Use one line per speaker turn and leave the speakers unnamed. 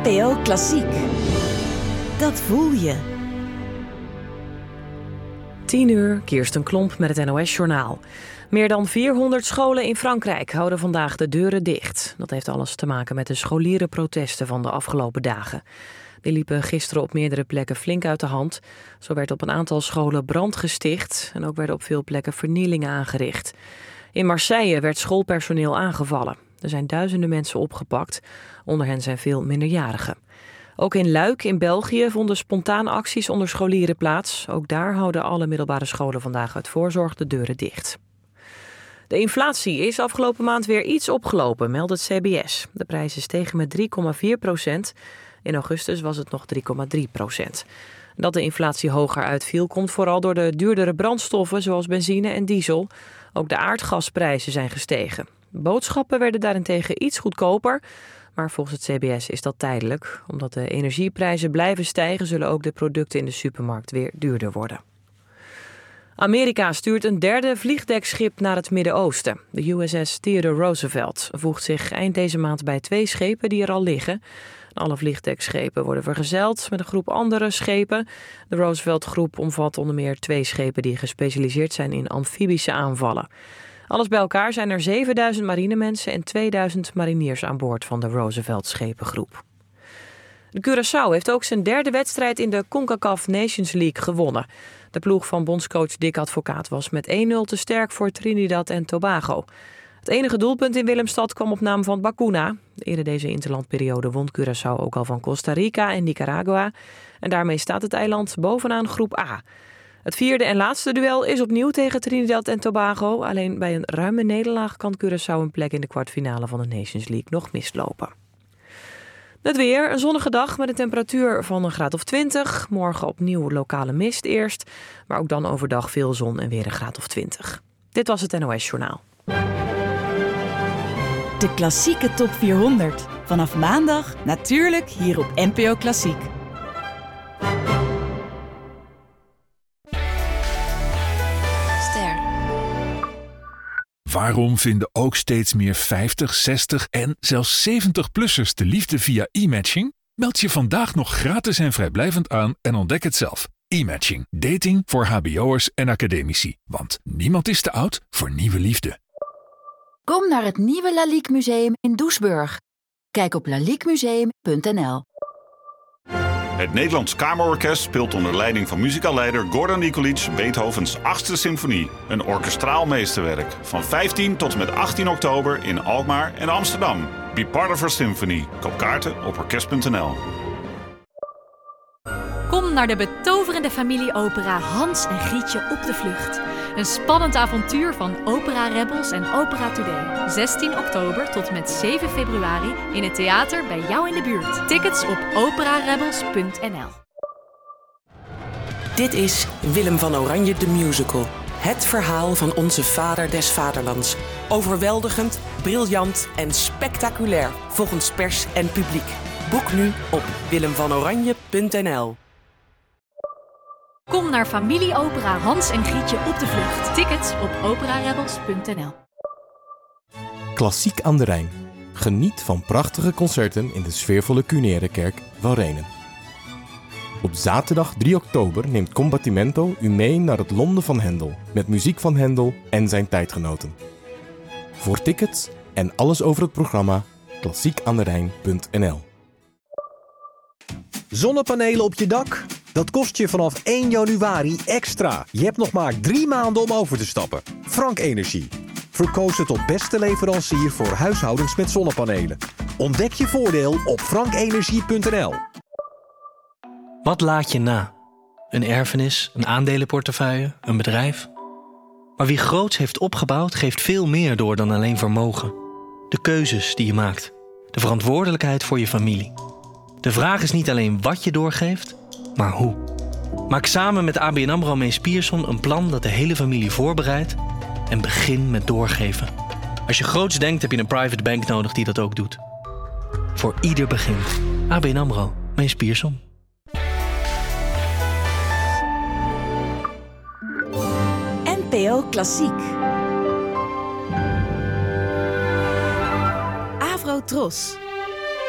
NPO Klassiek. Dat voel je.
10:00, Kirsten Klomp met het NOS-journaal. Meer dan 400 scholen in Frankrijk houden vandaag de deuren dicht. Dat heeft alles te maken met de scholierenprotesten van de afgelopen dagen. Die liepen gisteren op meerdere plekken flink uit de hand. Zo werd op een aantal scholen brand gesticht en ook werden op veel plekken vernielingen aangericht. In Marseille werd schoolpersoneel aangevallen. Er zijn duizenden mensen opgepakt. Onder hen zijn veel minderjarigen. Ook in Luik in België vonden spontane acties onder scholieren plaats. Ook daar houden alle middelbare scholen vandaag uit voorzorg de deuren dicht. De inflatie is afgelopen maand weer iets opgelopen, meldt het CBS. De prijzen stegen met 3,4%. In augustus was het nog 3,3%. Dat de inflatie hoger uitviel komt vooral door de duurdere brandstoffen zoals benzine en diesel. Ook de aardgasprijzen zijn gestegen. Boodschappen werden daarentegen iets goedkoper, maar volgens het CBS is dat tijdelijk. Omdat de energieprijzen blijven stijgen, zullen ook de producten in de supermarkt weer duurder worden. Amerika stuurt een derde vliegdekschip naar het Midden-Oosten. De USS Theodore Roosevelt voegt zich eind deze maand bij 2 schepen die er al liggen. Alle vliegdekschepen worden vergezeld met een groep andere schepen. De Roosevelt-groep omvat onder meer 2 schepen die gespecialiseerd zijn in amfibische aanvallen. Alles bij elkaar zijn er 7000 marinemensen en 2000 mariniers aan boord van de Roosevelt-schepengroep. De Curaçao heeft ook zijn derde wedstrijd in de CONCACAF Nations League gewonnen. De ploeg van bondscoach Dick Advocaat was met 1-0 te sterk voor Trinidad en Tobago. Het enige doelpunt in Willemstad kwam op naam van Bacuna. Eerder deze interlandperiode won Curaçao ook al van Costa Rica en Nicaragua. En daarmee staat het eiland bovenaan groep A. Het vierde en laatste duel is opnieuw tegen Trinidad en Tobago. Alleen bij een ruime nederlaag kan Curaçao een plek in de kwartfinale van de Nations League nog mislopen. Het weer, een zonnige dag met een temperatuur van een graad of 20. Morgen opnieuw lokale mist eerst. Maar ook dan overdag veel zon en weer een graad of 20. Dit was het NOS Journaal.
De klassieke top 400. Vanaf maandag natuurlijk hier op NPO Klassiek.
Waarom vinden ook steeds meer 50, 60 en zelfs 70-plussers de liefde via e-matching? Meld je vandaag nog gratis en vrijblijvend aan en ontdek het zelf. E-matching. Dating voor hbo'ers en academici. Want niemand is te oud voor nieuwe liefde.
Kom naar het nieuwe Lalique Museum in Doesburg. Kijk op laliquemuseum.nl.
Het Nederlands Kamerorkest speelt onder leiding van muzikaalleider Gordon Nikolic Beethovens 8e symfonie. Een orkestraal meesterwerk. Van 15 tot en met 18 oktober in Alkmaar en Amsterdam. Be part of our symphony. Koop kaarten op orkest.nl.
Kom naar de betoverende familieopera Hans en Grietje op de vlucht. Een spannend avontuur van Opera Rebels en Opera Today. 16 oktober tot met 7 februari in het theater bij jou in de buurt. Tickets op operarebels.nl.
Dit is Willem van Oranje de Musical. Het verhaal van onze vader des vaderlands. Overweldigend, briljant en spectaculair volgens pers en publiek. Boek nu op willemvanoranje.nl.
Kom naar familieopera Hans en Grietje op de vlucht. Tickets op operarebels.nl.
Klassiek aan de Rijn. Geniet van prachtige concerten in de sfeervolle Cunerekerk van Renen. Op zaterdag 3 oktober neemt Combattimento u mee naar het Londen van Hendel. Met muziek van Hendel en zijn tijdgenoten. Voor tickets en alles over het programma klassiekaanderijn.nl.
Zonnepanelen op je dak? Dat kost je vanaf 1 januari extra. Je hebt nog maar 3 maanden om over te stappen. Frank Energie. Verkozen tot beste leverancier voor huishoudens met zonnepanelen. Ontdek je voordeel op frankenergie.nl.
Wat laat je na? Een erfenis, een aandelenportefeuille, een bedrijf? Maar wie groots heeft opgebouwd, geeft veel meer door dan alleen vermogen. De keuzes die je maakt. De verantwoordelijkheid voor je familie. De vraag is niet alleen wat je doorgeeft, maar hoe. Maak samen met ABN AMRO Mees Pierson een plan dat de hele familie voorbereidt en begin met doorgeven. Als je groots denkt, heb je een private bank nodig die dat ook doet. Voor ieder begint. ABN AMRO Mees Pierson.
NPO Klassiek. Avro Tros.